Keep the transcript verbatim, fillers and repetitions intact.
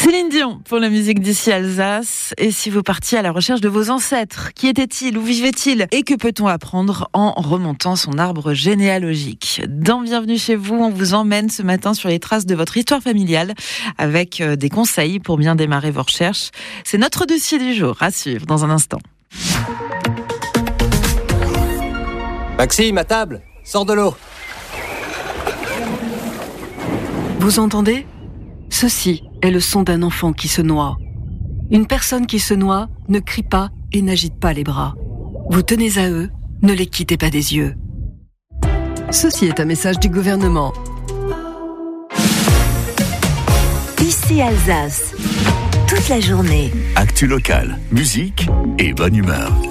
Céline Dion pour la musique d'ici Alsace. Et si vous partiez à la recherche de vos ancêtres, qui étaient-ils, où vivaient-ils et que peut-on apprendre en remontant son arbre généalogique? Dans Bienvenue chez vous, on vous emmène ce matin sur les traces de votre histoire familiale avec des conseils pour bien démarrer vos recherches. C'est notre dossier du jour à suivre dans un instant. Maxime, à table, sors de l'eau. Vous entendez ? Ceci est le son d'un enfant qui se noie. Une personne qui se noie ne crie pas et n'agite pas les bras. Vous tenez à eux, ne les quittez pas des yeux. Ceci est un message du gouvernement. Ici Alsace, toute la journée. Actu locale, musique et bonne humeur.